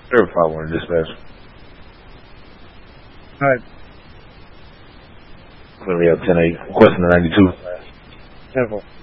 Service 5-1 dispatch. Alright. Clearly up 10-8. Requesting the 92. 10-4.